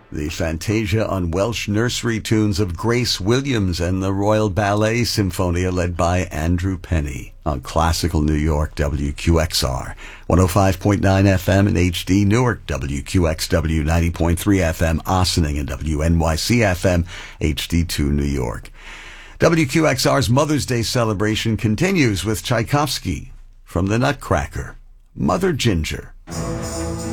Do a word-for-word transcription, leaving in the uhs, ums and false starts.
The Fantasia on Welsh nursery tunes of Grace Williams and the Royal Ballet Symphonia led by Andrew Penny on Classical New York W Q X R, one oh five point nine F M in H D Newark, W Q X W ninety point three F M Ossining, and W N Y C F M H D two New York. W Q X R's Mother's Day celebration continues with Tchaikovsky from the Nutcracker, Mother Ginger.